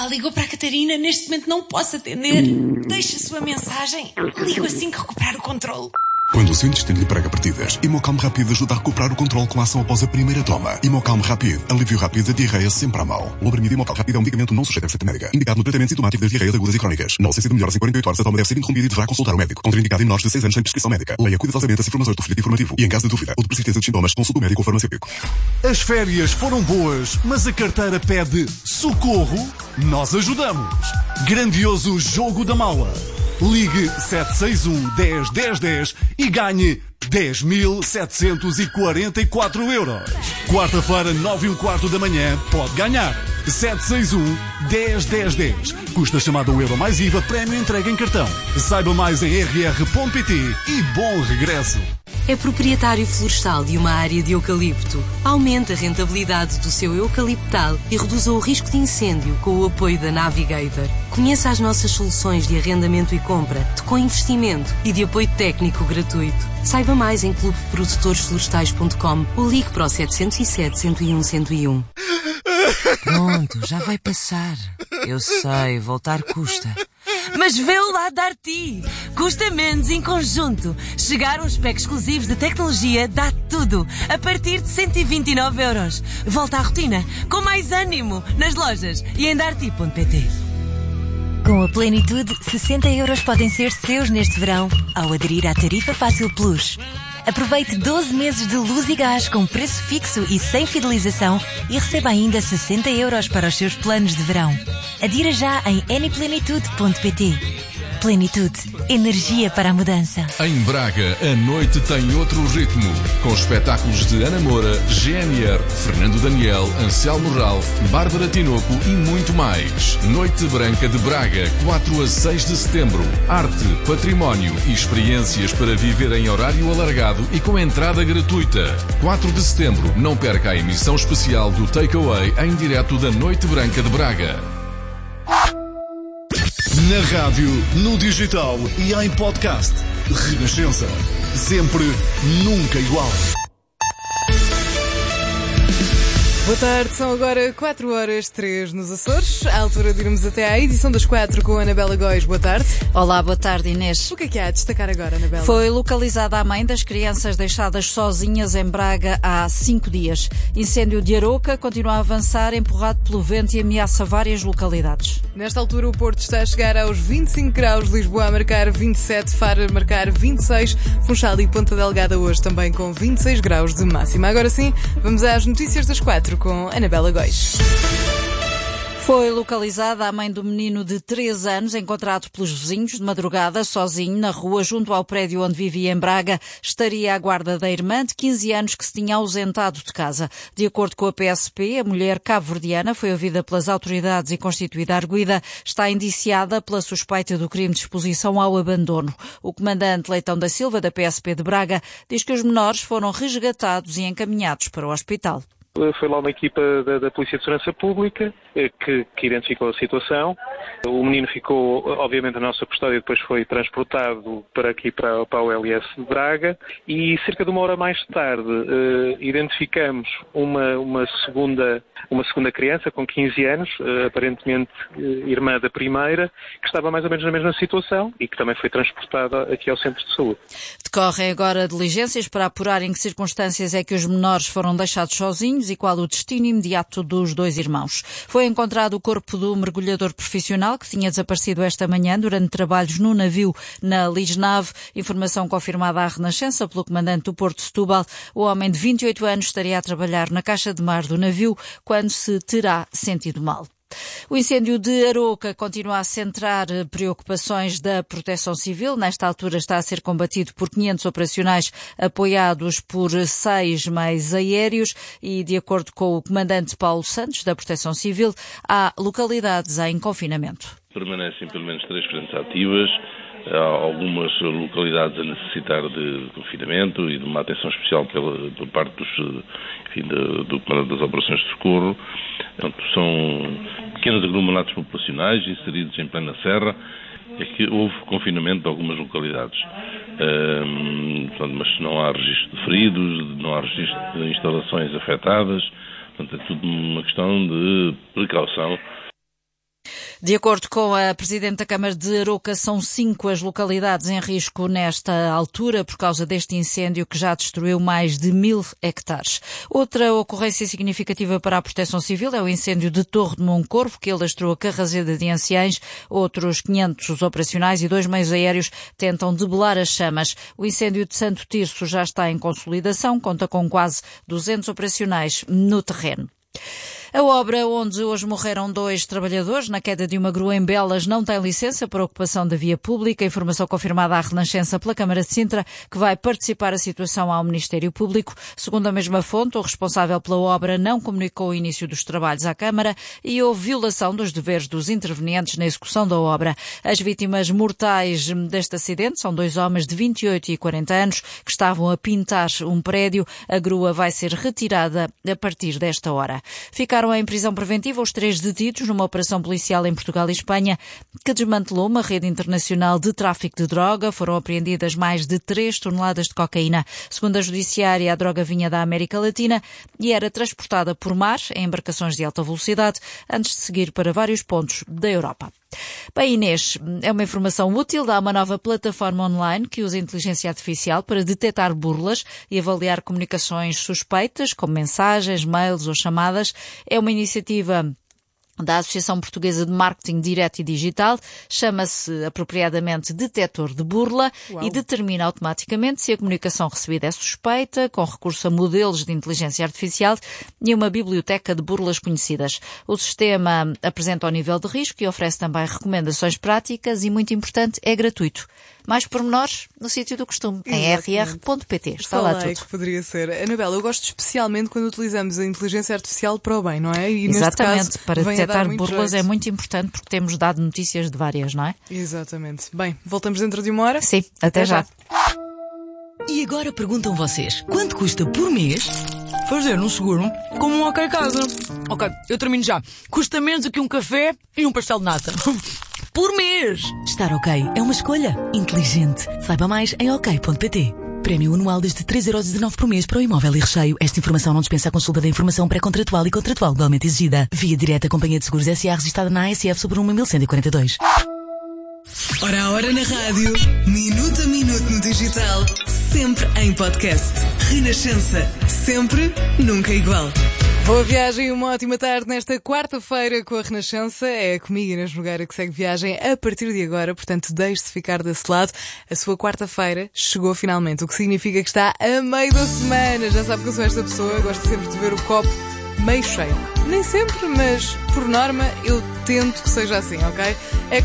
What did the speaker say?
ligou para a Catarina. Neste momento não posso atender. Deixe a sua mensagem. Ligo assim que recuperar o controle. Quando o seu intestino lhe prega partidas, Hemocalm Rápido ajuda a recuperar o controle com a ação após a primeira toma. Hemocalm Rápido, alívio rápido da diarreia sempre à mão. O Lobramido Hemocalm Rápido é um medicamento não sujeito a receita médica, indicado no tratamento sintomático das diarreias agudas e crónicas. Na ausência de melhoras em 48 horas, a toma deve ser interrompida e deverá consultar o médico. Contraindicado em menores de 6 anos sem prescrição médica. Leia cuidadosamente as informações do folheto informativo e, em caso de dúvida ou de persistência de sintomas, consulte o médico ou farmacêutico. As férias foram boas, mas a carteira pede socorro? Nós ajudamos. Grandioso Jogo da Mala. Ligue 761 10 10 10 e ganhe 10.744 euros. Quarta-feira, 9h15 da manhã, pode ganhar. 761 10 10 10. Custa chamada o euro mais IVA, prémio entregue em cartão. Saiba mais em rr.pt e bom regresso. É proprietário florestal de uma área de eucalipto. Aumente a rentabilidade do seu eucaliptal e reduza o risco de incêndio com o apoio da Navigator. Conheça as nossas soluções de arrendamento e compra, de co-investimento e de apoio técnico gratuito. Saiba mais em clubeprodutoresflorestais.com ou ligue para o 707 101 101. Pronto, já vai passar. Eu sei, voltar custa. Mas vê-o lá dar-te! Custa menos em conjunto. Chegar uns packs exclusivos de tecnologia dá tudo, a partir de 129 euros. Volta à rotina, com mais ânimo, nas lojas e em darti.pt. Com a Plenitude, 60 euros podem ser seus neste verão, ao aderir à Tarifa Fácil Plus. Aproveite 12 meses de luz e gás com preço fixo e sem fidelização e receba ainda 60 euros para os seus planos de verão. Adira já em anyplenitude.pt. Plenitude. Energia para a mudança. Em Braga, a noite tem outro ritmo. Com espetáculos de Ana Moura, GNR, Fernando Daniel, Anselmo Ralph, Bárbara Tinoco e muito mais. Noite Branca de Braga, 4 a 6 de setembro. Arte, património e experiências para viver em horário alargado e com entrada gratuita. 4 de setembro, não perca a emissão especial do Takeaway em direto da Noite Branca de Braga. Na rádio, no digital e em podcast. Renascença. Sempre, nunca igual. Boa tarde, são agora 4h03 nos Açores. À altura de irmos até à edição das 4 com a Anabela Góis. Boa tarde. Olá, boa tarde, Inês. O que há a destacar agora, Anabela? Foi localizada a mãe das crianças deixadas sozinhas em Braga há 5 dias. Incêndio de Aroca continua a avançar, empurrado pelo vento e ameaça várias localidades. Nesta altura o Porto está a chegar aos 25 graus, Lisboa a marcar 27, Faro a marcar 26, Funchal e Ponta Delgada hoje também com 26 graus de máxima. Agora sim, vamos às notícias das 4 com Anabela Góis. Foi localizada a mãe do menino de 3 anos, encontrado pelos vizinhos de madrugada, sozinho, na rua, junto ao prédio onde vivia em Braga. Estaria à guarda da irmã de 15 anos que se tinha ausentado de casa. De acordo com a PSP, a mulher cabo-verdiana foi ouvida pelas autoridades e constituída arguida. Está indiciada pela suspeita do crime de exposição ao abandono. O comandante Leitão da Silva, da PSP de Braga, diz que os menores foram resgatados e encaminhados para o hospital. Foi lá uma equipa da Polícia de Segurança Pública que identificou a situação. O menino ficou, obviamente, na nossa custódia e depois foi transportado para o LS de Braga. E cerca de uma hora mais tarde identificamos uma segunda criança com 15 anos, aparentemente irmã da primeira, que estava mais ou menos na mesma situação e que também foi transportada aqui ao centro de saúde. Decorrem agora diligências para apurar em que circunstâncias é que os menores foram deixados sozinhos e qual o destino imediato dos 2 irmãos. Foi encontrado o corpo do mergulhador profissional que tinha desaparecido esta manhã durante trabalhos no navio na Lisnave. Informação confirmada à Renascença pelo comandante do Porto de Setúbal. O homem de 28 anos estaria a trabalhar na caixa de mar do navio quando se terá sentido mal. O incêndio de Aroca continua a centrar preocupações da Proteção Civil. Nesta altura está a ser combatido por 500 operacionais apoiados por 6 meios aéreos e, de acordo com o comandante Paulo Santos, da Proteção Civil, há localidades em confinamento. Permanecem pelo menos 3 frentes ativas. Há algumas localidades a necessitar de confinamento e de uma atenção especial por parte do Comando das Operações de Socorro. Portanto, são pequenos aglomerados populacionais inseridos em plena serra. É que houve confinamento de algumas localidades. Mas não há registro de feridos, não há registro de instalações afetadas. Portanto, é tudo uma questão de precaução. De acordo com a Presidente da Câmara de Aroca, são 5 as localidades em risco nesta altura por causa deste incêndio que já destruiu mais de 1000 hectares. Outra ocorrência significativa para a Proteção Civil é o incêndio de Torre de Moncorvo, que alastrou a Carraseda de Anciães. Outros 500 operacionais e 2 meios aéreos tentam debelar as chamas. O incêndio de Santo Tirso já está em consolidação, conta com quase 200 operacionais no terreno. A obra onde hoje morreram 2 trabalhadores na queda de uma grua em Belas não tem licença para ocupação da via pública. Informação confirmada à Renascença pela Câmara de Sintra, que vai participar a situação ao Ministério Público. Segundo a mesma fonte, o responsável pela obra não comunicou o início dos trabalhos à Câmara e houve violação dos deveres dos intervenientes na execução da obra. As vítimas mortais deste acidente são 2 homens de 28 e 40 anos que estavam a pintar um prédio. A grua vai ser retirada a partir desta hora. Ficaram em prisão preventiva os 3 detidos numa operação policial em Portugal e Espanha que desmantelou uma rede internacional de tráfico de droga. Foram apreendidas mais de 3 toneladas de cocaína. Segundo a Judiciária, a droga vinha da América Latina e era transportada por mar em embarcações de alta velocidade antes de seguir para vários pontos da Europa. Bem, Inês, é uma informação útil. Há uma nova plataforma online que usa inteligência artificial para detectar burlas e avaliar comunicações suspeitas, como mensagens, mails ou chamadas. É uma iniciativa da Associação Portuguesa de Marketing Direto e Digital, chama-se apropriadamente Detetor de Burla. Uau. E determina automaticamente se a comunicação recebida é suspeita, com recurso a modelos de inteligência artificial e uma biblioteca de burlas conhecidas. O sistema apresenta o nível de risco e oferece também recomendações práticas e, muito importante, é gratuito. Mais pormenores no sítio do costume, em rr.pt. Está lá tudo. Que poderia ser. Anabela, eu gosto especialmente quando utilizamos a inteligência artificial para o bem, não é? E exatamente, neste caso, para detectar burlas é muito importante porque temos dado notícias de várias, não é? Exatamente. Bem, voltamos dentro de 1 hora? Sim, até já. E agora perguntam vocês, quanto custa por mês fazer um seguro como um OK Casa? Ok, eu termino já. Custa menos do que um café e um pastel de nata. Por mês! Estar OK é uma escolha inteligente. Saiba mais em ok.pt. Prémio anual desde 3,19€ por mês para o imóvel e recheio. Esta informação não dispensa a consulta da informação pré-contratual e contratual legalmente exigida. Via direta Companhia de Seguros SA, registada na ASF sobre 1.1142. Ora a hora na rádio, minuto a minuto no digital, sempre em podcast. Renascença, sempre, nunca igual. Boa viagem e uma ótima tarde nesta quarta-feira com a Renascença. É comigo, Inês Nogueira, que segue viagem a partir de agora, portanto deixe-se ficar desse lado. A sua quarta-feira chegou finalmente, o que significa que está a meio da semana. Já sabe que eu sou esta pessoa, gosto sempre de ver o copo meio cheio. Nem sempre, mas por norma eu tento que seja assim, ok? É